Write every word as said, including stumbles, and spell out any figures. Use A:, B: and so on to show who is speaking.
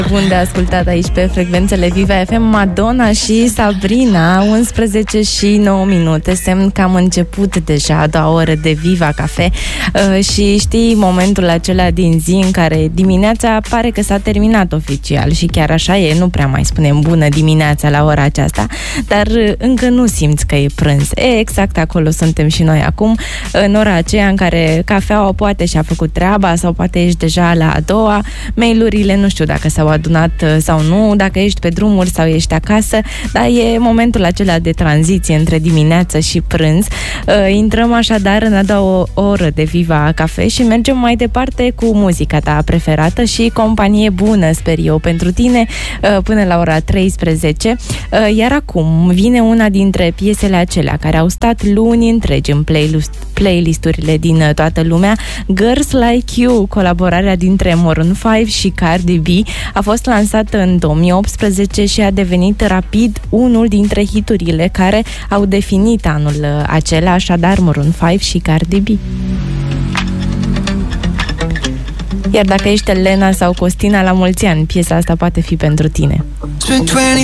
A: Bun de ascultat aici pe frecvențele Viva F M, Madonna și Sabrina, unsprezece și nouă minute, semn că am început deja a doua oră de Viva Cafe uh, și știi momentul acela din zi în care dimineața pare că s-a terminat oficial și chiar așa e, nu prea mai spunem bună dimineața la ora aceasta, dar uh, încă nu simți că e prânz. E, exact acolo suntem și noi acum, în ora aceea în care cafeaua poate și-a făcut treaba sau poate ești deja la a doua, mail-urile nu știu dacă s-au adunat sau nu, dacă ești pe drumuri sau ești acasă, dar e momentul acela de tranziție între dimineață și prânz. Uh, intrăm așadar în a doua oră de Viva Cafe și mergem mai departe cu muzica ta preferată și companie bună, sper eu, pentru tine, uh, până la ora treisprezece. Uh, iar acum vine una dintre piesele acelea care au stat luni întregi în playlist, playlisturile din toată lumea, Girls Like You, colaborarea dintre Maroon cinci și Cardi B, a fost lansată în două mii optsprezece și a devenit rapid unul dintre hiturile care au definit anul acela, așadar Maroon cinci și Cardi B. Iar dacă ești Elena sau Costina, la mulți ani, piesa asta poate fi pentru tine.